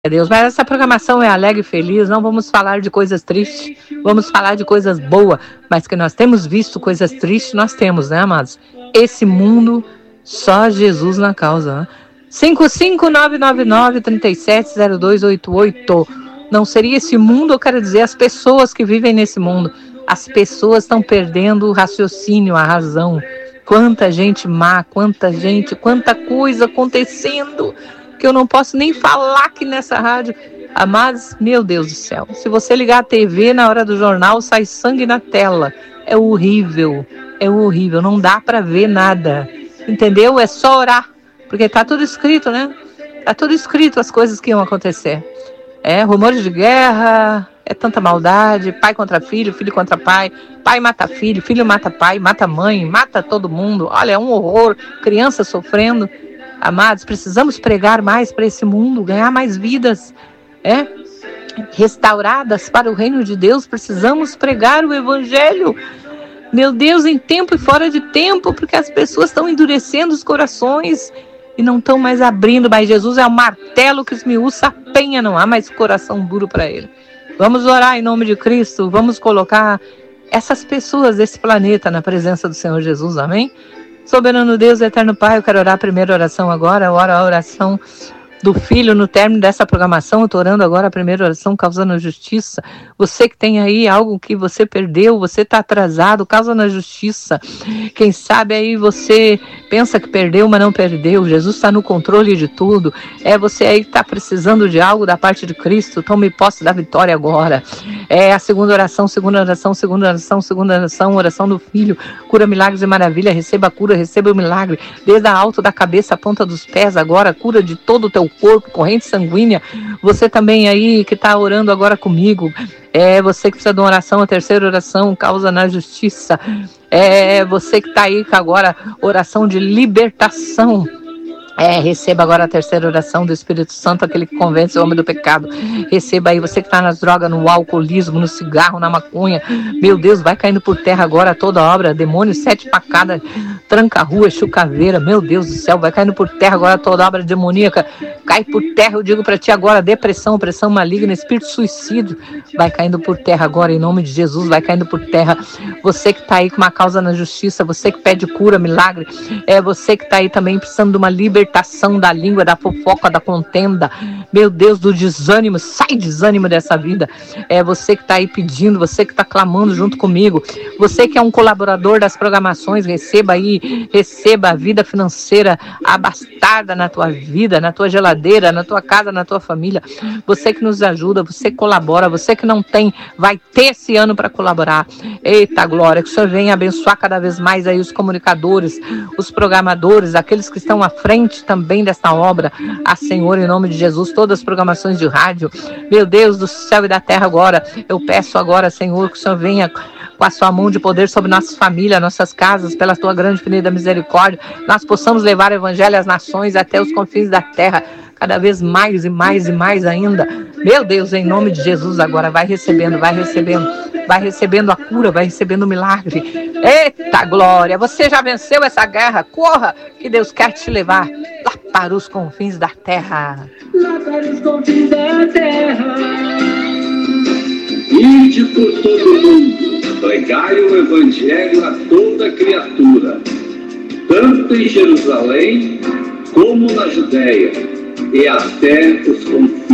Deus, mas essa programação é alegre e feliz, não vamos falar de coisas tristes, vamos falar de coisas boas, mas que nós temos visto coisas tristes, nós temos, né, amados? Esse mundo, só Jesus na causa, né? 55999-370288. Não seria esse mundo, eu quero dizer, as pessoas que vivem nesse mundo. As pessoas estão perdendo o raciocínio, a razão. Quanta gente má, quanta coisa acontecendo, que eu não posso nem falar aqui nessa rádio. Mas, meu Deus do céu, se você ligar a TV na hora do jornal, sai sangue na tela. É horrível, não dá para ver nada, entendeu? É só orar, porque tá tudo escrito, né? Tá tudo escrito as coisas que iam acontecer. Rumores de guerra, tanta maldade, pai contra filho, filho contra pai, pai mata filho, filho mata pai, mata mãe, mata todo mundo. Olha, é um horror, criança sofrendo. Amados, precisamos pregar mais para esse mundo, ganhar mais vidas, restauradas para o reino de Deus. Precisamos pregar o evangelho, meu Deus, em tempo e fora de tempo, porque as pessoas estão endurecendo os corações e não estão mais abrindo. Mas Jesus é o martelo que esmiuça a penha, não há mais coração duro para ele. Vamos orar em nome de Cristo, vamos colocar essas pessoas desse planeta na presença do Senhor Jesus, amém? Soberano Deus, eterno Pai, eu quero orar a primeira oração agora, oro a oração do Filho no término dessa programação. Eu estou orando agora a primeira oração, causando justiça. Você que tem aí algo que você perdeu, você está atrasado, causa na justiça. Quem sabe aí você pensa que perdeu, mas não perdeu. Jesus está no controle de tudo. Você aí que está precisando de algo da parte de Cristo, tome posse da vitória agora. A segunda oração, oração do Filho. Cura, milagres e maravilha, receba a cura, receba o milagre. Desde a alto da cabeça, a ponta dos pés, agora cura de todo o teu corpo, corrente sanguínea. Você também aí que está orando agora comigo, você que precisa de uma oração, a terceira oração, causa na justiça. Você que está aí com agora oração de libertação. Receba agora a terceira oração do Espírito Santo, aquele que convence o homem do pecado. Receba aí, você que está nas drogas, no alcoolismo, no cigarro, na maconha. Meu Deus, vai caindo por terra agora toda obra, demônio, 7 facadas, tranca-rua, chucaveira. Meu Deus do céu, vai caindo por terra agora toda obra demoníaca. Cai por terra, eu digo para ti agora, depressão, opressão maligna, espírito suicídio. Vai caindo por terra agora, em nome de Jesus, vai caindo por terra. Você que está aí com uma causa na justiça, você que pede cura, milagre. Você que está aí também precisando de uma libertação da língua, da fofoca, da contenda, meu Deus, do desânimo. Sai desânimo dessa vida. Você que está aí pedindo, você que está clamando junto comigo, você que é um colaborador das programações, receba a vida financeira abastada na tua vida, na tua geladeira, na tua casa, na tua família. Você que nos ajuda, você que colabora, você que não tem, vai ter esse ano para colaborar. Eita glória, que o Senhor venha abençoar cada vez mais aí os comunicadores, os programadores, aqueles que estão à frente também desta obra. Senhor, em nome de Jesus, todas as programações de rádio, meu Deus do céu e da terra, agora eu peço agora, Senhor, que o Senhor venha com a sua mão de poder sobre nossas famílias, nossas casas, pela tua grande e infinita misericórdia, nós possamos levar o evangelho às nações, até os confins da terra, cada vez mais e mais e mais ainda. Meu Deus, em nome de Jesus, agora vai recebendo a cura, vai recebendo o milagre. Eita glória, você já venceu essa guerra, corra, que Deus quer te levar lá para os confins da terra. Lá para os confins da terra. Ide por todo mundo, pregai o evangelho a toda criatura, tanto em Jerusalém como na Judéia e até os confins